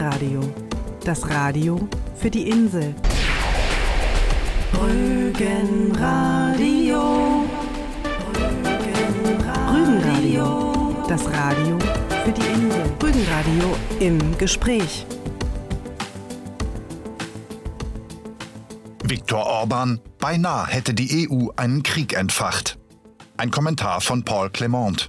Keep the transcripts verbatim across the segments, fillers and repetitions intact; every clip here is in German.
Brückenradio. Das Radio für die Insel. Brückenradio. Brückenradio. Das Radio für die Insel. Brückenradio im Gespräch. Viktor Orban, beinahe hätte die E U einen Krieg entfacht. Ein Kommentar von Paul Clement.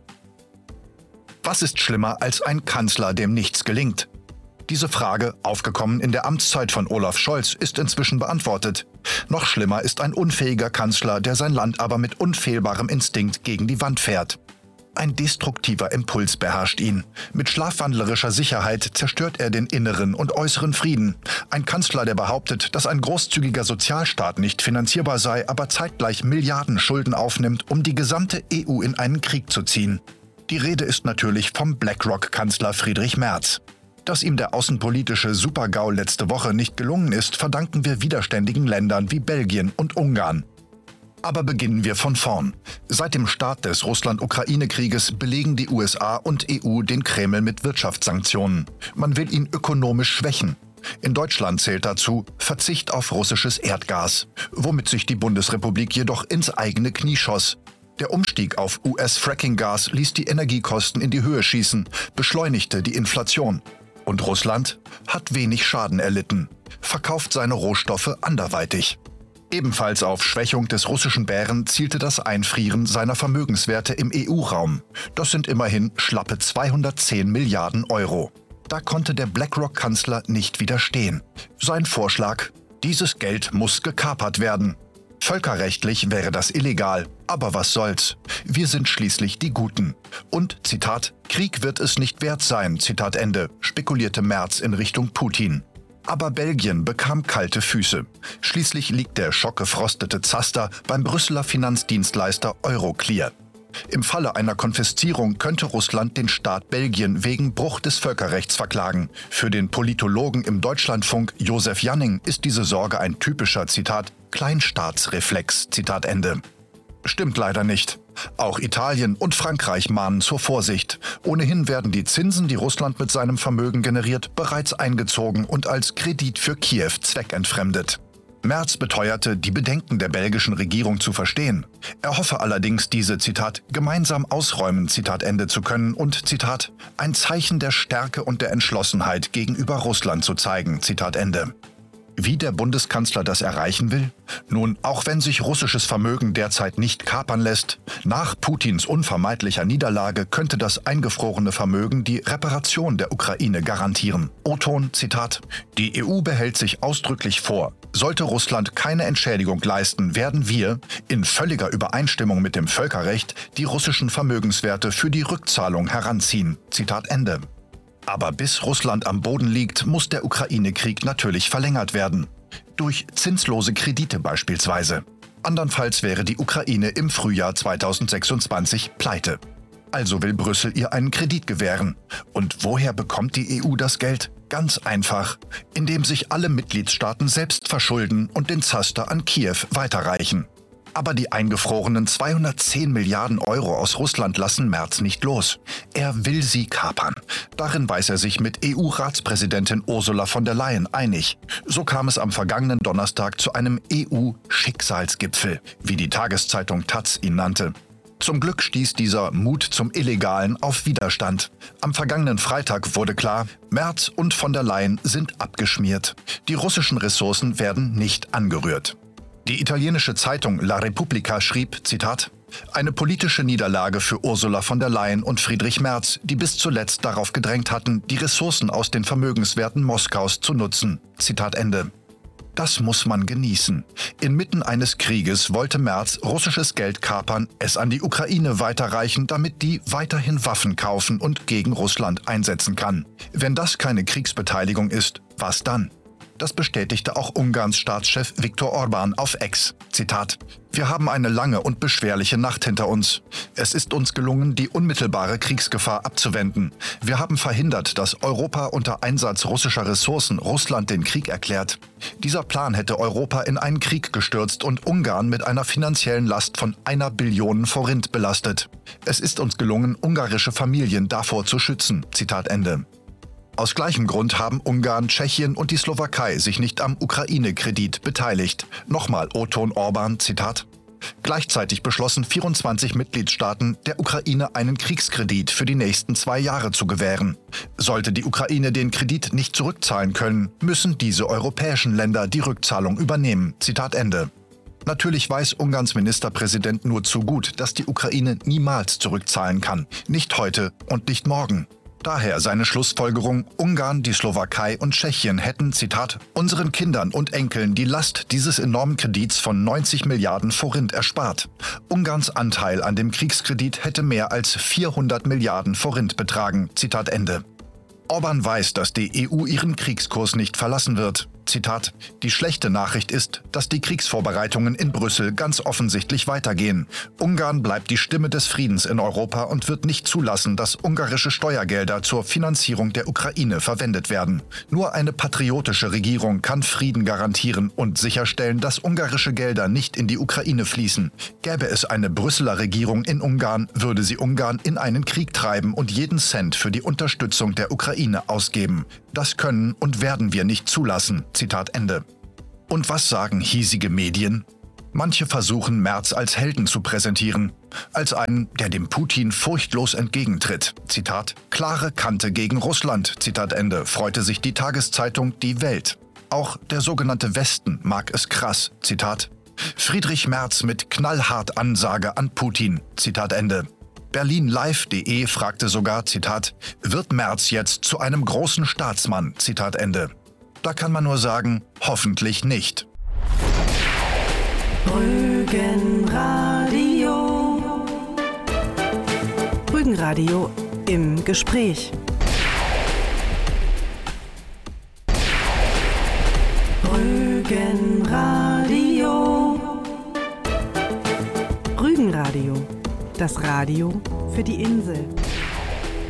Was ist schlimmer als ein Kanzler, dem nichts gelingt? Diese Frage, aufgekommen in der Amtszeit von Olaf Scholz, ist inzwischen beantwortet. Noch schlimmer ist ein unfähiger Kanzler, der sein Land aber mit unfehlbarem Instinkt gegen die Wand fährt. Ein destruktiver Impuls beherrscht ihn. Mit schlafwandlerischer Sicherheit zerstört er den inneren und äußeren Frieden. Ein Kanzler, der behauptet, dass ein großzügiger Sozialstaat nicht finanzierbar sei, aber zeitgleich Milliarden Schulden aufnimmt, um die gesamte E U in einen Krieg zu ziehen. Die Rede ist natürlich vom BlackRock-Kanzler Friedrich Merz. Dass ihm der außenpolitische Super-GAU letzte Woche nicht gelungen ist, verdanken wir widerständigen Ländern wie Belgien und Ungarn. Aber beginnen wir von vorn. Seit dem Start des Russland-Ukraine-Krieges belegen die U S A und E U den Kreml mit Wirtschaftssanktionen. Man will ihn ökonomisch schwächen. In Deutschland zählt dazu Verzicht auf russisches Erdgas, womit sich die Bundesrepublik jedoch ins eigene Knie schoss. Der Umstieg auf U S-Fracking-Gas ließ die Energiekosten in die Höhe schießen, beschleunigte die Inflation. Und Russland hat wenig Schaden erlitten, verkauft seine Rohstoffe anderweitig. Ebenfalls auf Schwächung des russischen Bären zielte das Einfrieren seiner Vermögenswerte im E U-Raum. Das sind immerhin schlappe zweihundertzehn Milliarden Euro. Da konnte der BlackRock-Kanzler nicht widerstehen. Sein Vorschlag: Dieses Geld muss gekapert werden. Völkerrechtlich wäre das illegal, aber was soll's? Wir sind schließlich die Guten. Und, Zitat, Krieg wird es nicht wert sein, Zitat Ende, spekulierte Merz in Richtung Putin. Aber Belgien bekam kalte Füße. Schließlich liegt der schockgefrostete Zaster beim Brüsseler Finanzdienstleister Euroclear. Im Falle einer Konfiszierung könnte Russland den Staat Belgien wegen Bruch des Völkerrechts verklagen. Für den Politologen im Deutschlandfunk Josef Janning ist diese Sorge ein typischer, Zitat, Kleinstaatsreflex, Zitat Ende. Stimmt leider nicht. Auch Italien und Frankreich mahnen zur Vorsicht. Ohnehin werden die Zinsen, die Russland mit seinem Vermögen generiert, bereits eingezogen und als Kredit für Kiew zweckentfremdet. Merz beteuerte, die Bedenken der belgischen Regierung zu verstehen. Er hoffe allerdings, diese, Zitat, gemeinsam ausräumen, Zitat Ende zu können und, Zitat, ein Zeichen der Stärke und der Entschlossenheit gegenüber Russland zu zeigen, Zitat Ende. Wie der Bundeskanzler das erreichen will? Nun, auch wenn sich russisches Vermögen derzeit nicht kapern lässt, nach Putins unvermeidlicher Niederlage könnte das eingefrorene Vermögen die Reparation der Ukraine garantieren. O-Ton, Zitat, die E U behält sich ausdrücklich vor, sollte Russland keine Entschädigung leisten, werden wir, in völliger Übereinstimmung mit dem Völkerrecht, die russischen Vermögenswerte für die Rückzahlung heranziehen. Zitat Ende. Aber bis Russland am Boden liegt, muss der Ukraine-Krieg natürlich verlängert werden. Durch zinslose Kredite beispielsweise. Andernfalls wäre die Ukraine im Frühjahr zweitausendsechsundzwanzig pleite. Also will Brüssel ihr einen Kredit gewähren. Und woher bekommt die E U das Geld? Ganz einfach, indem sich alle Mitgliedstaaten selbst verschulden und den Zaster an Kiew weiterreichen. Aber die eingefrorenen zweihundertzehn Milliarden Euro aus Russland lassen Merz nicht los. Er will sie kapern. Darin weiß er sich mit E U-Ratspräsidentin Ursula von der Leyen einig. So kam es am vergangenen Donnerstag zu einem E U-Schicksalsgipfel, wie die Tageszeitung Taz ihn nannte. Zum Glück stieß dieser Mut zum Illegalen auf Widerstand. Am vergangenen Freitag wurde klar, Merz und von der Leyen sind abgeschmiert. Die russischen Ressourcen werden nicht angerührt. Die italienische Zeitung La Repubblica schrieb, Zitat, eine politische Niederlage für Ursula von der Leyen und Friedrich Merz, die bis zuletzt darauf gedrängt hatten, die Ressourcen aus den Vermögenswerten Moskaus zu nutzen. Zitat Ende. Das muss man genießen. Inmitten eines Krieges wollte Merz russisches Geld kapern, es an die Ukraine weiterreichen, damit die weiterhin Waffen kaufen und gegen Russland einsetzen kann. Wenn das keine Kriegsbeteiligung ist, was dann? Das bestätigte auch Ungarns Staatschef Viktor Orban auf X. Zitat: Wir haben eine lange und beschwerliche Nacht hinter uns. Es ist uns gelungen, die unmittelbare Kriegsgefahr abzuwenden. Wir haben verhindert, dass Europa unter Einsatz russischer Ressourcen Russland den Krieg erklärt. Dieser Plan hätte Europa in einen Krieg gestürzt und Ungarn mit einer finanziellen Last von einer Billion Forint belastet. Es ist uns gelungen, ungarische Familien davor zu schützen. Zitat Ende. Aus gleichem Grund haben Ungarn, Tschechien und die Slowakei sich nicht am Ukraine-Kredit beteiligt. Nochmal O-Ton Orbán, Zitat: Gleichzeitig beschlossen vierundzwanzig Mitgliedstaaten, der Ukraine einen Kriegskredit für die nächsten zwei Jahre zu gewähren. Sollte die Ukraine den Kredit nicht zurückzahlen können, müssen diese europäischen Länder die Rückzahlung übernehmen. Zitat Ende. Natürlich weiß Ungarns Ministerpräsident nur zu gut, dass die Ukraine niemals zurückzahlen kann. Nicht heute und nicht morgen. Daher seine Schlussfolgerung, Ungarn, die Slowakei und Tschechien hätten, Zitat, unseren Kindern und Enkeln die Last dieses enormen Kredits von neunzig Milliarden Forint erspart. Ungarns Anteil an dem Kriegskredit hätte mehr als vierhundert Milliarden Forint betragen. Zitat Ende. Orbán weiß, dass die E U ihren Kriegskurs nicht verlassen wird. Zitat: Die schlechte Nachricht ist, dass die Kriegsvorbereitungen in Brüssel ganz offensichtlich weitergehen. Ungarn bleibt die Stimme des Friedens in Europa und wird nicht zulassen, dass ungarische Steuergelder zur Finanzierung der Ukraine verwendet werden. Nur eine patriotische Regierung kann Frieden garantieren und sicherstellen, dass ungarische Gelder nicht in die Ukraine fließen. Gäbe es eine Brüsseler Regierung in Ungarn, würde sie Ungarn in einen Krieg treiben und jeden Cent für die Unterstützung der Ukraine ausgeben. Das können und werden wir nicht zulassen. Zitat Ende. Und was sagen hiesige Medien? Manche versuchen, Merz als Helden zu präsentieren. Als einen, der dem Putin furchtlos entgegentritt. Zitat: Klare Kante gegen Russland. Zitat Ende, freute sich die Tageszeitung Die Welt. Auch der sogenannte Westen mag es krass. Zitat: Friedrich Merz mit knallhart Ansage an Putin. Zitat Ende. Berlin Live punkt de fragte sogar, Zitat, wird Merz jetzt zu einem großen Staatsmann? Zitat Ende. Da kann man nur sagen, hoffentlich nicht. Rügenradio. Rügenradio im Gespräch. Rügenradio. Rügenradio. Das Radio für die Insel.